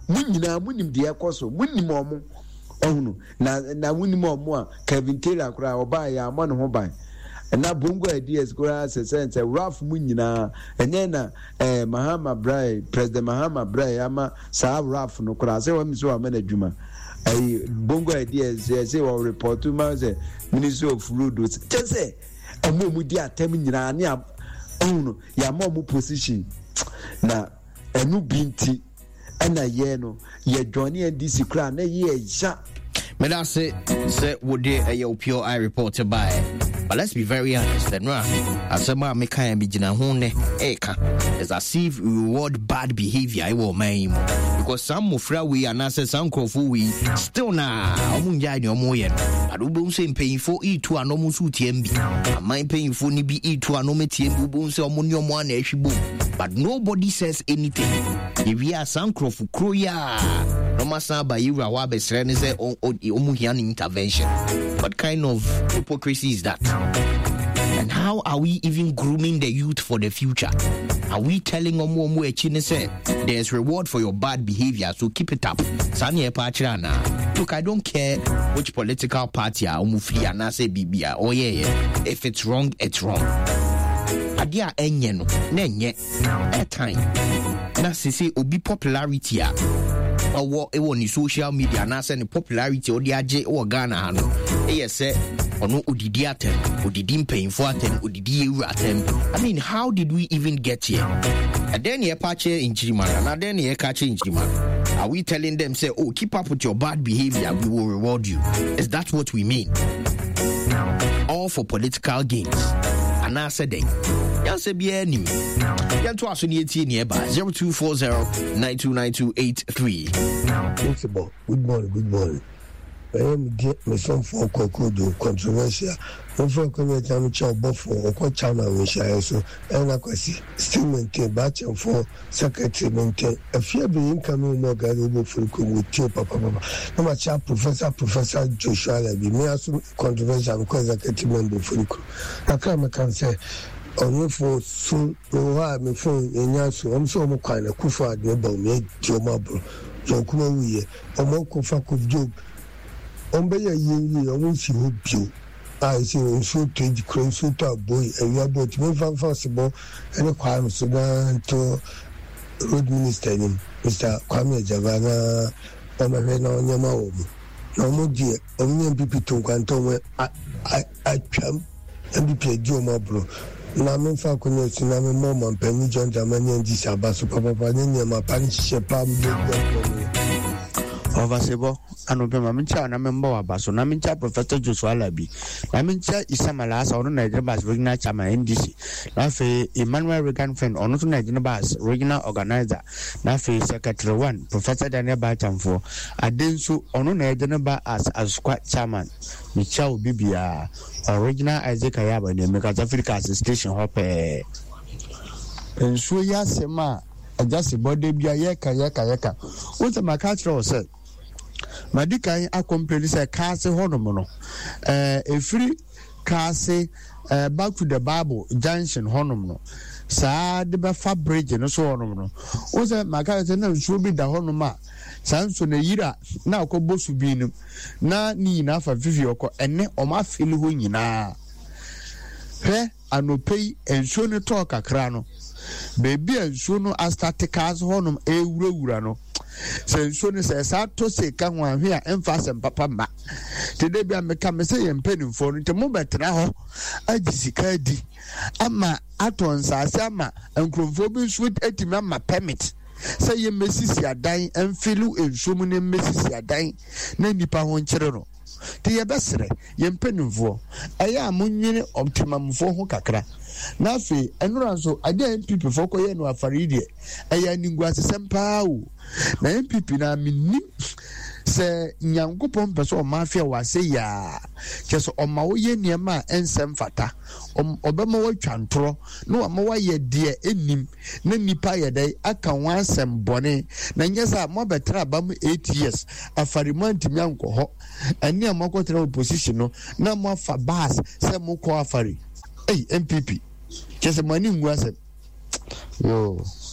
munyina munim de yakoso munim omo ohunu na munim omo a Kevin Taylor kura oba ya amano ho ban na bongo ideas kura sense Ralph munyina enye na Mahama Brai President Mahama Brai ama sa Ralph no kura se wa mi so amana dwuma bongo ideas say we report to man say Ministry of Road just say amu di atem nyina ne ohunu ya mo position na enu binti ana ye no ye johnny ndc kra na ye ja me that say would a pure eye report by. But let's be very honest, then, asema me kan be gina ho ne eka is as if we reward bad behavior I will mean because some mofra we and some crofo we still na omunja ni omoye but we bon say paying for e to anomu su tiembi am paying for ni be e to anomu tiembi bon say omuni omo na ehwibo but nobody says anything if we are some crofo kroya no masa ba yira wa be sre ni say omu hian intervention. What kind of hypocrisy is that? And how are we even grooming the youth for the future? Are we telling Omu Echine say there's reward for your bad behavior, so keep it up? Sanye Pachirana. Look, I don't care which political party Omu Free and I say Bibia. Oh yeah. If it's wrong, it's wrong. Adia enyeno nenye airtime. Na sisi obi popularity a owo ewo ni social media na say ni popularity odi age o Ghana ha no e say ono odidi atem odidi mpanyfo atem odidi ewu atem. I mean, how did we even get here? And then ye pache in Chirimana na then ye catch in Chirimana. Are we telling them say, oh, keep up with your bad behavior, we will reward you? Is that what we mean? All for political gains. And I said, yan se bi enemy. Yan to aso ni eti ni eba 0240929283. Principal, good morning. I am my son for Kokodo controversial. No for community I'm child for or channel which I so and I see still maintain batch and for secretary maintain a fear be incoming more guidable for with you papa. No my child Professor Joshua be me as controversial because I get member for the I can say only for soon no me phone in yasu I'm so much kind of kufa de ba me joma bro jo kuma wiye omo kufa kuf job ombe ya yiri omo si hobio I say so 20 crown so to boy and you about me possible and kwam Sudan to road minister him Mr. Kwame Javana omo he na onyama wo no mo die omo MPP to kwanto we I twam MPP joma bro na me fa ko ne na me mo man pani John Jamani ndi sabaso papa ne ma pani shepa mbe Ovasebo anope mamincha na member wa baso na mincha Professor Joshua Labi na mincha Isamala asa ono Nigeria Bas Regional Chairman NDC na fe Emmanuel Regan Friend ono to Nigeria Bas Regional Organizer na fe Secretary 1 Professor Daniel Bachamfo adensu ono Nigeria Bas as squad chairman Michao Bibia Original Isaac Ayaba ne Meka Africa Station hope enso ya sema ajase body bia yeka what's my cultural say Madikan accompany say case honom no a free case back to the Bible junction honom no sa de be fa bridge no so honom no o say maka say na so bi da honom a sanso na yira na akobo su bi nim na ni na fa fifi okọ ene o ma fili ho nyina he anopei enso ne talk akra no baby enso no astaticals honum ewurawura no senso ne se sa to se ka ho ahwe a emphasem papa ma tede bia meka me se yempenimfo no ntemo betra ho agisika di ama aton sase ama enkromfo bi sweet etima ma permit say ye mesisi adan emfilu enso mu ne mesisi adan na nipa ho nkire no te ye besere yempenimfo eya amunwene optimumfo ho kakra na fe enura so ade MPP foko ye no afaride eya ningwa sesempa o na MPP na minim se nyankopon peso o mafia wase ya keso o ma wo ye niema ensem fata obema wo twantro no o ma wa ye de enim na nipa ye dai aka wansem bone na nyesa mo betra bam 8 years afarimanti mianko ho ene amakotra opposition no na mo afa bas se mo ko afari MPP kese mani ngwase yo